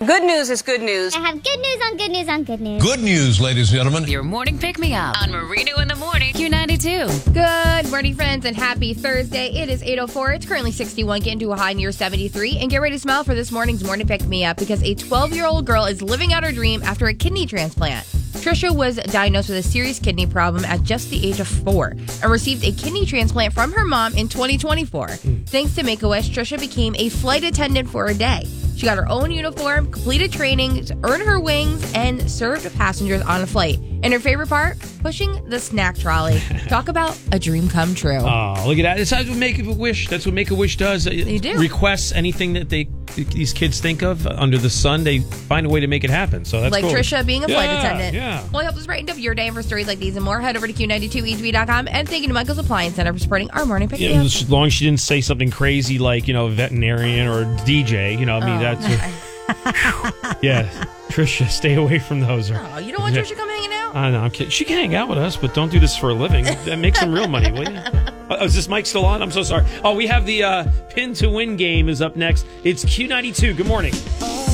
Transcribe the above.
Good news is good news. I have good news on good news on good news. Good news, ladies and gentlemen. Your morning pick-me-up on Marino in the Morning, Q92. Good morning, friends, and happy Thursday. It is 8:04. It's currently 61, getting to a high near 73. And get ready to smile for this morning's morning pick-me-up because a 12-year-old girl is living out her dream after a kidney transplant. Trisha was diagnosed with a serious kidney problem at just the age of 4 and received a kidney transplant from her mom in 2024. Thanks to Make-A-Wish, Trisha became a flight attendant for a day. She got her own uniform, completed training, earned her wings, and served passengers on a flight. And her favorite part? Pushing the snack trolley. Talk about a dream come true. Oh, look at that. That's what Make-A-Wish. That's what Make-A-Wish does. They do. Requests anything that these kids think of under the sun. They find a way to make it happen. So that's like cool. Trisha being a flight attendant. Yeah. Well, I hope this brightened up your day. And for stories like these and more, head over to Q92HB.com. And thank you to Michael's Appliance Center for supporting our morning pick. Yeah, as long as she didn't say something crazy like, veterinarian or DJ. That's... Yeah, Trisha, stay away from those. Oh, you don't want Trisha come hanging out? I know, I'm kidding. She can hang out with us, but don't do this for a living. That makes some real money, will you? Is this mic still on? I'm so sorry. Oh, we have the Pin to Win game is up next. It's Q92. Good morning.